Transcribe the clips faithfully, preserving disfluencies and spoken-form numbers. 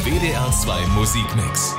W D R zwei Musikmix.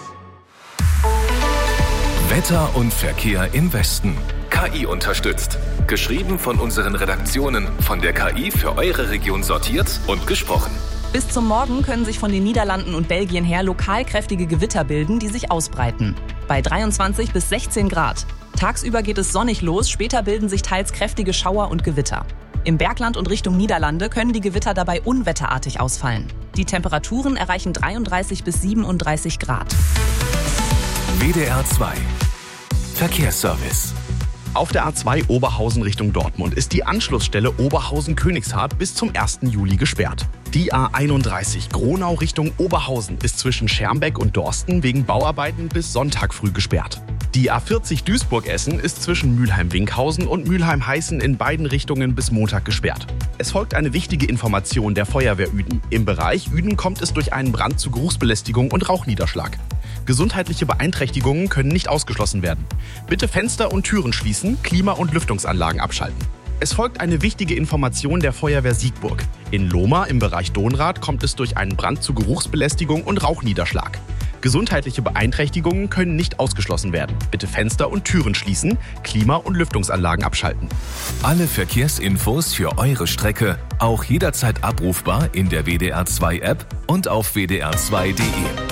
Wetter und Verkehr im Westen. K I unterstützt. Geschrieben von unseren Redaktionen, von der K I für eure Region sortiert und gesprochen. Bis zum Morgen können sich von den Niederlanden und Belgien her lokal kräftige Gewitter bilden, die sich ausbreiten. Bei dreiundzwanzig bis sechzehn Grad. Tagsüber geht es sonnig los, später bilden sich teils kräftige Schauer und Gewitter. Im Bergland und Richtung Niederlande können die Gewitter dabei unwetterartig ausfallen. Die Temperaturen erreichen dreiunddreißig bis siebenunddreißig Grad. W D R zwei Verkehrsservice. Auf der A zwei Oberhausen Richtung Dortmund ist die Anschlussstelle Oberhausen-Königshardt bis zum ersten Juli gesperrt. Die A einunddreißig Gronau Richtung Oberhausen ist zwischen Schermbeck und Dorsten wegen Bauarbeiten bis Sonntag früh gesperrt. Die A vierzig Duisburg-Essen ist zwischen Mülheim-Winkhausen und Mülheim-Heißen in beiden Richtungen bis Montag gesperrt. Es folgt eine wichtige Information der Feuerwehr Ueden. Im Bereich Ueden kommt es durch einen Brand zu Geruchsbelästigung und Rauchniederschlag. Gesundheitliche Beeinträchtigungen können nicht ausgeschlossen werden. Bitte Fenster und Türen schließen, Klima- und Lüftungsanlagen abschalten. Es folgt eine wichtige Information der Feuerwehr Siegburg. In Lohmar im Bereich Donrad kommt es durch einen Brand zu Geruchsbelästigung und Rauchniederschlag. Gesundheitliche Beeinträchtigungen können nicht ausgeschlossen werden. Bitte Fenster und Türen schließen, Klima- und Lüftungsanlagen abschalten. Alle Verkehrsinfos für eure Strecke auch jederzeit abrufbar in der W D R zwei App und auf W D R zwei Punkt D E.